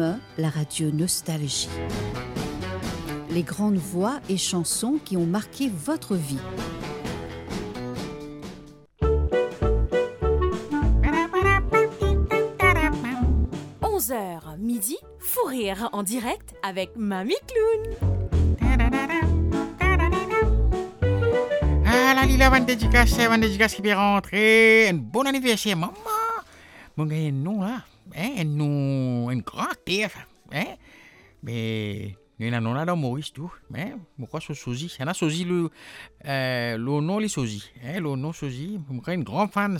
101, la radio Nostalgie. Les grandes voix et chansons qui ont marqué votre vie. Heures, midi, fou rire en direct avec Mamie Clown. Ah la lila van dédicace qui peut rentrer. Un bon anniversaire, maman. Mon gars, un nom là, un nom, un grand terre, mais il y a un nom là dans Maurice tout, pourquoi ce sosie? Il y en a sosie le nom les sosie, le nom sosie. Mon gars, un grand fan.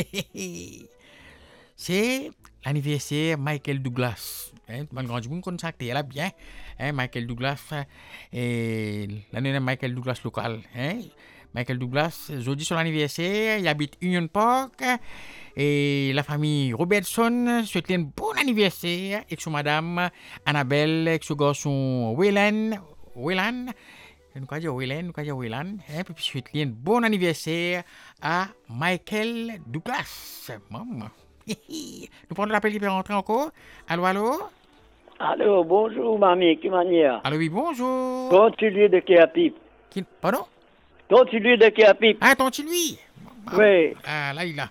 C'est l'anniversaire Michael Douglas. Man grand monde contacté là bien. Michael Douglas et l'année Michael Douglas local. Michael Douglas, jeudi son anniversaire, il habite Union Park et la famille Robertson souhaite un bon anniversaire avec son madame Annabelle, avec son garçon Wayland. Nous allons dire Wayland. Puis souhaite un bon anniversaire à Michael Douglas. Maman. Nous prenons l'appel qui peut rentrer encore. Allô? Allô, bonjour, mamie, qui manière? Allô, oui, bonjour. Tontillier de Kéapip. Pardon? Tontillier de Kéapip. Ah, Tontillier? Oui. Ah, là, il a.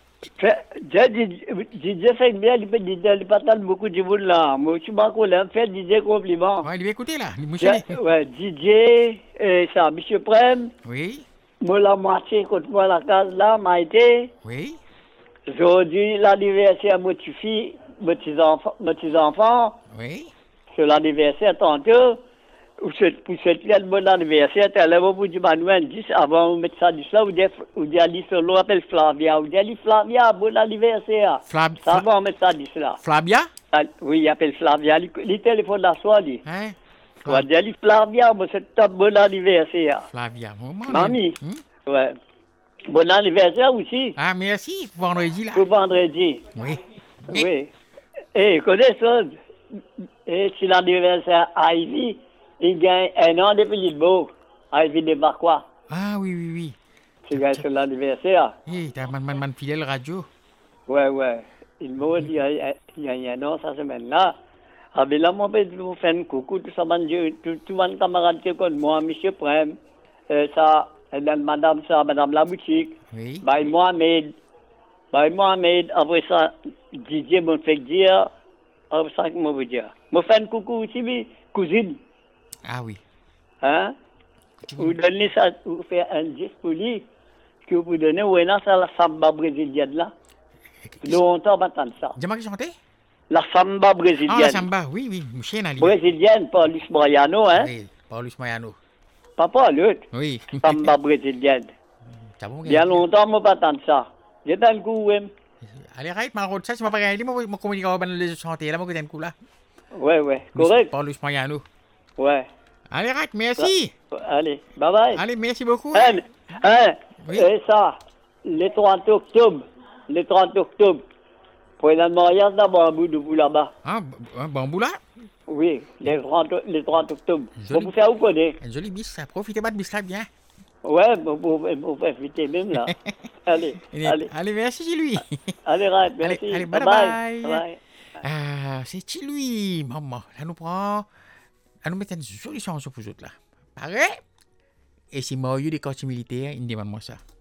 DJ fait bien, il partage beaucoup de monde là. Moi, je suis pas collé, fait DJ compliment. Ouais, il va écouter là. Ouais, DJ, ça, Monsieur Prem. Oui. Moi, la moitié, contre moi, la case là, Maïté. Oui. Aujourd'hui, l'anniversaire, mes petits-enfants. Oui. C'est l'anniversaire tantôt. Pour souhaiter un bon anniversaire, tu allais vous dire Manuel 10 avant de mettre ça 10 là, ou dire Ali Solo appelle Flavia, ou dire Ali Flavia, bon anniversaire. Ça va mettre ça 10 là. Flavia? Oui, il appelle Flavia, il téléphone la soirée, lui. On va dire Ali Flavia, c'est un bon anniversaire. Flavia, Mamie, ouais. Bon anniversaire aussi. Ah, merci, vendredi là. Pour vendredi. Oui. Oui. Et connais ça, et c'est l'anniversaire Ivy. Il gagne un an depuis Lille-Beau, Ivy de Barquois. Ah oui. Tu gagnes sur l'anniversaire. Oui, t'as man fidèle radio. Ouais. Il m'a dit, il y a un an, cette semaine-là. Ah, ben là, mon père, vous fait un coucou, tout ça, tout mon camarade qui est comme moi, M. Prem, ça, madame la boutique. Oui. Mohamed, après ça, Didier m'a fait dire, après ça, comment vous dire. M'a fait un coucou aussi, mes cousines. Ah oui. Hein? Vous donnez ça, vous faites un geste pour lui, que vous donnez, où est la samba brésilienne là? Longtemps, maintenant ça. Dis-moi qui chantait? La samba brésilienne. Ah, la samba, oui, Mouchien Ali. Brésilienne, Paulus Mariano, hein? Oui, Paulus Mariano. Pas l'autre. Oui. Samba brésilienne. Il y a longtemps, moi, pas tant ça. J'ai dans le coup, oui. Allez, right, ma route, ça, c'est pas pareil. Moi, je communique avec les chanter là, moi, j'ai un coup là. Ouais, correct. Paulus Mariano. Ouais. Allez, right, merci. Allez, bye. Allez, merci beaucoup. Oui. Et ça, le 30 octobre, pour le mariage d'un bambou de vous là-bas. Ah, un bambou là? Oui, le 30 octobre. Vous pouvez faire où connaître? Un joli bis, profitez pas de bis là bien. Ouais, vous pouvez profiter même là. Allez. Allez, merci lui. Allez, right, merci. Allez, bye. Ah, c'est lui, maman. Là, nous mettons une jolie chanson pour vous autres là. Pareil. Et si moi, il y a des quartiers militaires, ils me demandent moi ça.